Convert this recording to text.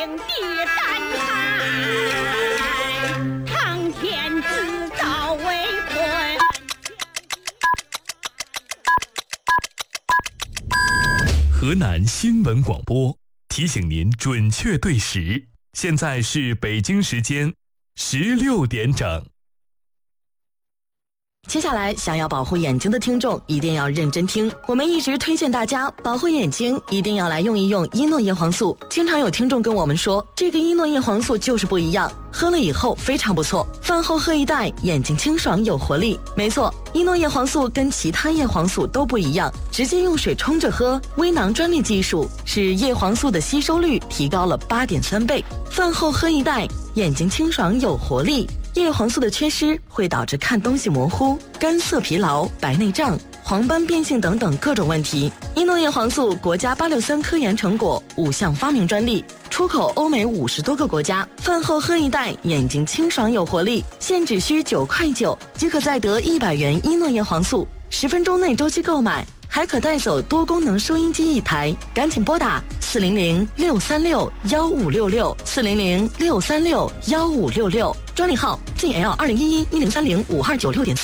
领地山海，苍天自造为坤。 河南新闻广播提醒您准确对时，现在是北京时间16点整。 接下来，想要保护眼睛的听众一定要认真听。我们一直推荐大家保护眼睛，一定要来用一用伊诺叶黄素。经常有听众跟我们说，这个伊诺叶黄素就是不一样，喝了以后非常不错，饭后喝一袋，眼睛清爽有活力。没错，伊诺叶黄素跟其他叶黄素都不一样，直接用水冲着喝，微囊专利技术使叶黄素的吸收率提高了8.3倍。饭后喝一袋，眼睛清爽有活力。叶黄素的缺失会导致看东西模糊、干涩疲劳、白内障、黄斑变性等等各种问题。伊诺叶黄素国家863科研成果，5项发明专利，出口欧美50多个国家。饭后喝一袋，眼睛清爽有活力，现只需9.9块即可再得100元伊诺叶黄素，10分钟内周期购买，还可带走多功能收音机1台。赶紧拨打400-636-1566，400-636-1566，专利号 ZL201110305296.4。